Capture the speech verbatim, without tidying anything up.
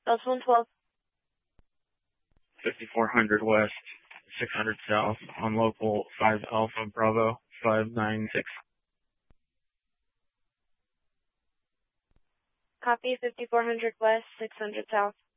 Bus one twelve. fifty-four hundred west, six hundred south, on local five Alpha Bravo five nine six. Copy, fifty-four hundred west, six hundred south.